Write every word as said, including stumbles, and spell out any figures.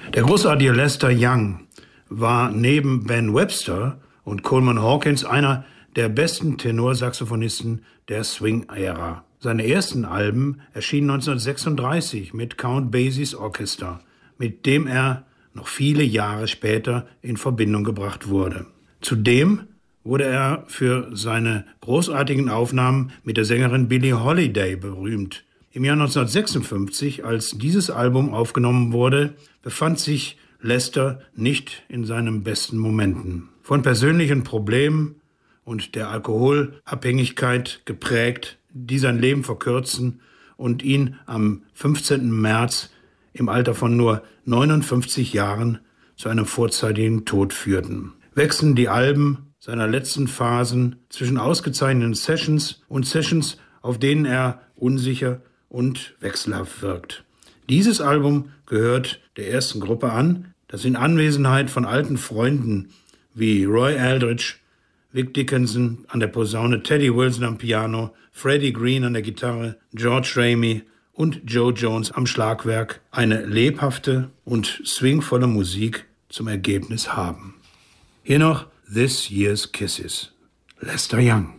Der großartige Lester Young war neben Ben Webster und Coleman Hawkins einer der besten Tenorsaxophonisten der Swing-Ära. Seine ersten Alben erschienen neunzehnhundertsechsunddreißig mit Count Basies Orchester, mit dem er noch viele Jahre später in Verbindung gebracht wurde. Zudem wurde er für seine großartigen Aufnahmen mit der Sängerin Billie Holiday berühmt. Im Jahr neunzehnhundertsechsundfünfzig, als dieses Album aufgenommen wurde, befand sich Lester nicht in seinen besten Momenten. Von persönlichen Problemen und der Alkoholabhängigkeit geprägt, die sein Leben verkürzen und ihn am fünfzehnten März im Alter von nur neunundfünfzig Jahren zu einem vorzeitigen Tod führten. Wechseln die Alben seiner letzten Phasen zwischen ausgezeichneten Sessions und Sessions, auf denen er unsicher und wechselhaft wirkt. Dieses Album gehört der ersten Gruppe an, das in Anwesenheit von alten Freunden wie Roy Eldridge, Vic Dickinson an der Posaune, Teddy Wilson am Piano, Freddie Green an der Gitarre, George Ramey und Joe Jones am Schlagwerk eine lebhafte und swingvolle Musik zum Ergebnis haben. Hier noch This Year's Kisses, Lester Young.